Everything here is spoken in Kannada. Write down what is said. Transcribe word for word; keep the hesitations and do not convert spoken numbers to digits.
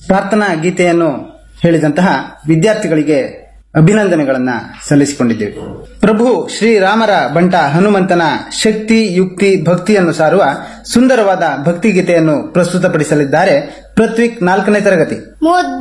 ಪ್ರಾರ್ಥನಾ ಗೀತೆಯನ್ನು ಹೇಳಿದಂತಹ ವಿದ್ಯಾರ್ಥಿಗಳಿಗೆ ಅಭಿನಂದನೆಗಳನ್ನ ಸಲ್ಲಿಸಿಕೊಂಡಿದ್ದೇವೆ. ಪ್ರಭು ಶ್ರೀರಾಮರ ಬಂಟ ಹನುಮಂತನ ಶಕ್ತಿ, ಯುಕ್ತಿ, ಭಕ್ತಿಯನ್ನು ಸಾರುವ ಸುಂದರವಾದ ಭಕ್ತಿ ಗೀತೆಯನ್ನು ಪ್ರಸ್ತುತಪಡಿಸಲಿದ್ದಾರೆ ಪೃಥ್ವಿಕ್, ನಾಲ್ಕನೇ ತರಗತಿ.